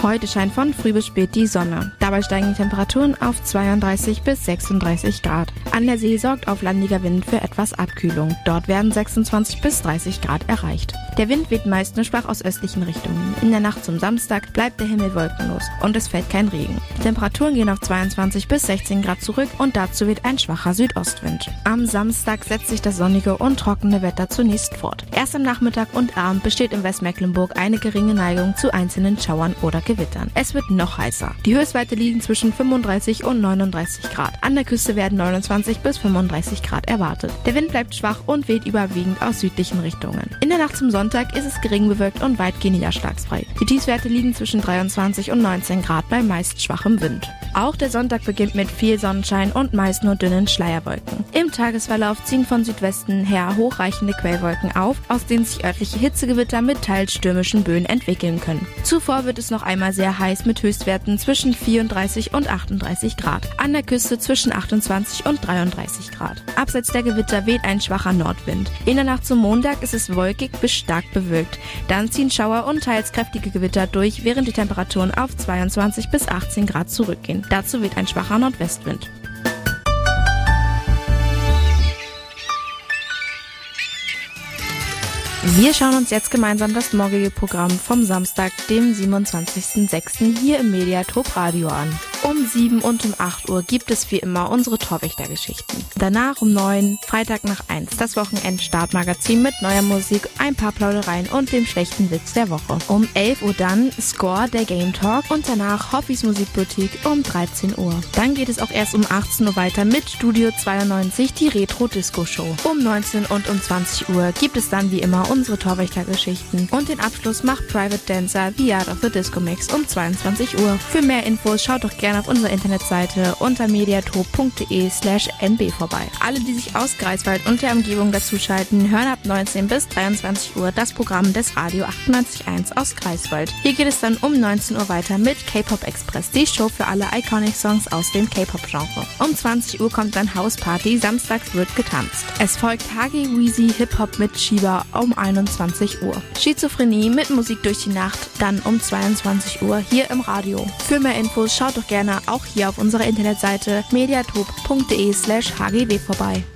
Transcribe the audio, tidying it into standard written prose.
Heute scheint von früh bis spät die Sonne. Dabei steigen die Temperaturen auf 32 bis 36 Grad. An der See sorgt auflandiger Wind für etwas Abkühlung. Dort werden 26 bis 30 Grad erreicht. Der Wind weht meist nur schwach aus östlichen Richtungen. In der Nacht zum Samstag bleibt der Himmel wolkenlos und es fällt kein Regen. Die Temperaturen gehen auf 22 bis 16 Grad zurück und dazu weht ein schwacher Südostwind. Am Samstag setzt sich das sonnige und trockene Wetter zunächst fort. Erst am Nachmittag und Abend besteht in Westmecklenburg eine geringe Neigung zu einzelnen Schauern oder Gewittern. Es wird noch heißer. Die Höchstwerte liegen zwischen 35 und 39 Grad. An der Küste werden 29 bis 35 Grad erwartet. Der Wind bleibt schwach und weht überwiegend aus südlichen Richtungen. In der Nacht zum Sonntag ist es gering bewölkt und weitgehend niederschlagsfrei. Die Tiefstwerte liegen zwischen 23 und 19 Grad bei meist schwachem Wind. Auch der Sonntag beginnt mit viel Sonnenschein und meist nur dünnen Schleierwolken. Im Tagesverlauf ziehen von Südwesten her hochreichende Quellwolken auf, aus denen sich örtliche Hitzegewitter mit teils stürmischen Böen entwickeln können. Zuvor wird es noch einmal sehr heiß mit Höchstwerten zwischen 34 und 38 Grad. An der Küste zwischen 28 und 33 Grad. Abseits der Gewitter weht ein schwacher Nordwind. In der Nacht zum Montag ist es wolkig bis stark bewölkt. Dann ziehen Schauer und teils kräftige Gewitter durch, während die Temperaturen auf 22 bis 18 Grad zurückgehen. Dazu weht ein schwacher Nordwestwind. Wir schauen uns jetzt gemeinsam das morgige Programm vom Samstag, dem 27.06. hier im Mediatop Radio an. Um 7 und um 8 Uhr gibt es wie immer unsere Torwächtergeschichten. Danach um 9, Freitag nach 1, das Wochenend-Startmagazin mit neuer Musik, ein paar Plaudereien und dem schlechten Witz der Woche. Um 11 Uhr dann Score, der Game Talk und danach Hoffis Musikboutique um 13 Uhr. Dann geht es auch erst um 18 Uhr weiter mit Studio 92, die Retro-Disco-Show. Um 19 und um 20 Uhr gibt es dann wie immer unsere Torwächtergeschichten und den Abschluss macht Private Dancer The Art of the Disco Mix um 22 Uhr. Für mehr Infos schaut doch gerne auf unserer Internetseite unter mediatop.de/nb vorbei. Alle, die sich aus Greifswald und der Umgebung dazuschalten, hören ab 19 bis 23 Uhr das Programm des Radio 98.1 aus Greifswald. Hier geht es dann um 19 Uhr weiter mit K-Pop Express, die Show für alle Iconic-Songs aus dem K-Pop-Genre. Um 20 Uhr kommt dann House Party, samstags wird getanzt. Es folgt Hagi Weezy Hip-Hop mit Shiba um 21 Uhr. Schizophrenie mit Musik durch die Nacht, dann um 22 Uhr hier im Radio. Für mehr Infos schaut doch gerne auch hier auf unserer Internetseite mediatop.de/hgw vorbei.